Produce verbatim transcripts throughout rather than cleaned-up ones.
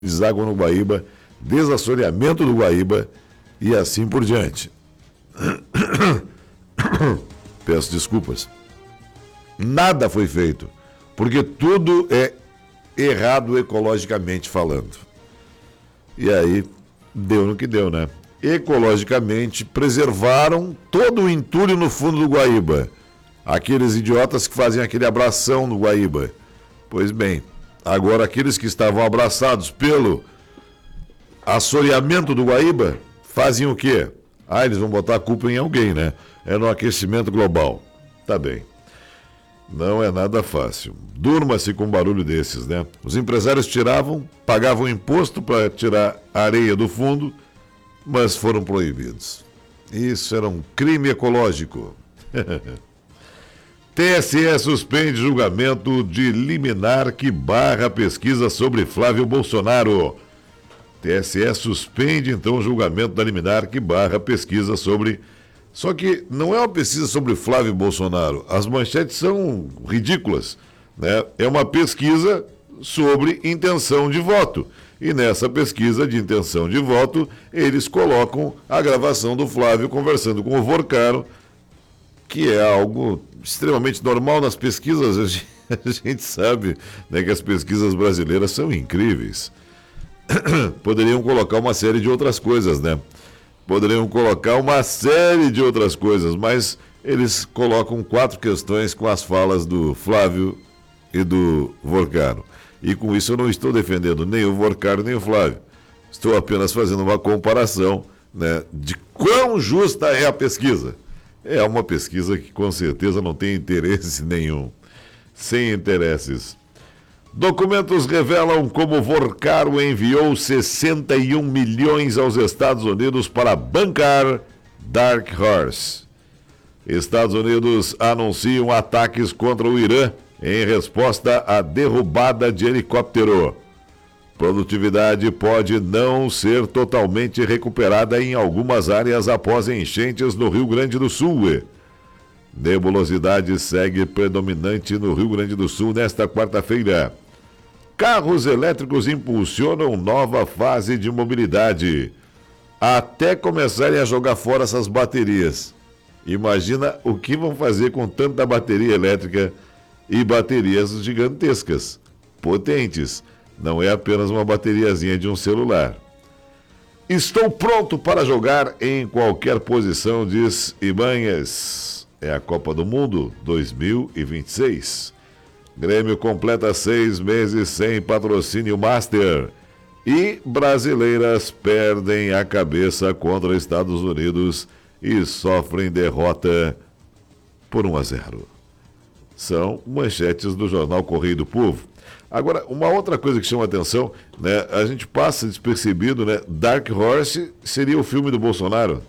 deságua no Guaíba, desassoreamento do Guaíba e assim por diante. Peço desculpas. Nada foi feito, porque tudo é errado ecologicamente falando. E aí, deu no que deu, né? Ecologicamente, preservaram todo o entulho no fundo do Guaíba. Aqueles idiotas que fazem aquele abração no Guaíba. Pois bem, agora aqueles que estavam abraçados pelo assoreamento do Guaíba, fazem o quê? Ah, eles vão botar a culpa em alguém, né? É no aquecimento global. Tá bem. Não é nada fácil. Durma-se com um barulho desses, né? Os empresários tiravam, pagavam imposto para tirar a areia do fundo, mas foram proibidos. Isso era um crime ecológico. T S E suspende julgamento de liminar que barra pesquisa sobre Flávio Bolsonaro. T S E suspende, então, o julgamento da liminar que barra pesquisa sobre... Só que não é uma pesquisa sobre Flávio Bolsonaro. As manchetes são ridículas, né? É uma pesquisa sobre intenção de voto. E nessa pesquisa de intenção de voto, eles colocam a gravação do Flávio conversando com o Vorcaro, que é algo extremamente normal nas pesquisas. A gente, a gente sabe, né, que as pesquisas brasileiras são incríveis. Poderiam colocar uma série de outras coisas, né? Poderiam colocar uma série de outras coisas, mas eles colocam quatro questões com as falas do Flávio e do Vorcaro. E com isso eu não estou defendendo nem o Vorcaro nem o Flávio. Estou apenas fazendo uma comparação, né, de quão justa é a pesquisa. É uma pesquisa que com certeza não tem interesse nenhum. Sem interesses. Documentos revelam como Vorcaro enviou sessenta e um milhões aos Estados Unidos para bancar Dark Horse. Estados Unidos anunciam ataques contra o Irã em resposta à derrubada de helicóptero. Produtividade pode não ser totalmente recuperada em algumas áreas após enchentes no Rio Grande do Sul. Nebulosidade segue predominante no Rio Grande do Sul nesta quarta-feira. Carros elétricos impulsionam nova fase de mobilidade, até começarem a jogar fora essas baterias. Imagina o que vão fazer com tanta bateria elétrica e baterias gigantescas, potentes. Não é apenas uma bateriazinha de um celular. Estou pronto para jogar em qualquer posição, diz Ibanez. É a Copa do Mundo dois mil e vinte e seis. Grêmio completa seis meses sem patrocínio Master. E brasileiras perdem a cabeça contra Estados Unidos e sofrem derrota por um a zero. São manchetes do jornal Correio do Povo. Agora, uma outra coisa que chama atenção, né? A gente passa despercebido, né? Dark Horse seria o filme do Bolsonaro.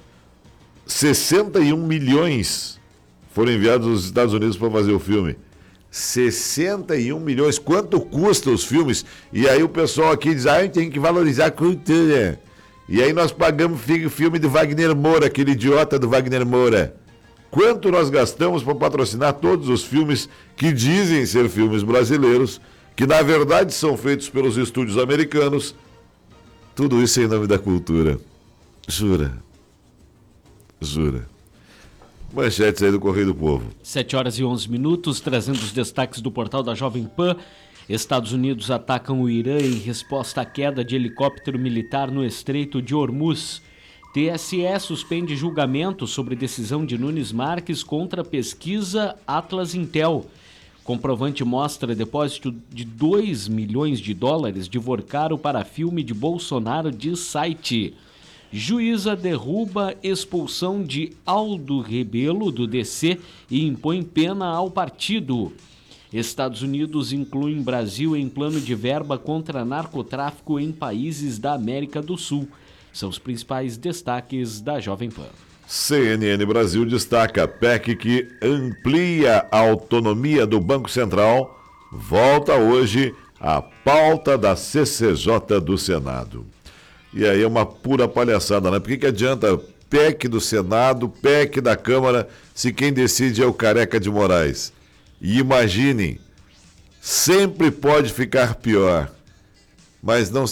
sessenta e um milhões foram enviados aos Estados Unidos para fazer o filme. sessenta e um milhões. Quanto custa os filmes? E aí o pessoal aqui diz, ah, a gente tem que valorizar a cultura. E aí nós pagamos o filme do Wagner Moura, aquele idiota do Wagner Moura. Quanto nós gastamos para patrocinar todos os filmes que dizem ser filmes brasileiros, que na verdade são feitos pelos estúdios americanos? Tudo isso em nome da cultura. Jura? Jura? Manchetes aí do Correio do Povo. sete horas e onze minutos, trazendo os destaques do portal da Jovem Pan. Estados Unidos atacam o Irã em resposta à queda de helicóptero militar no Estreito de Hormuz. T S E suspende julgamento sobre decisão de Nunes Marques contra a pesquisa Atlas Intel. Comprovante mostra depósito de dois milhões de dólares de Vorcaro para filme de Bolsonaro, diz site. Juíza derruba expulsão de Aldo Rebelo do D C e impõe pena ao partido. Estados Unidos incluem Brasil em plano de verba contra narcotráfico em países da América do Sul. São os principais destaques da Jovem Pan. C N N Brasil destaca P E C que amplia a autonomia do Banco Central. Volta hoje a pauta da C C J do Senado. E aí é uma pura palhaçada, né? Por que que adianta P E C do Senado, P E C da Câmara, se quem decide é o Careca de Moraes? E imaginem, sempre pode ficar pior. mas não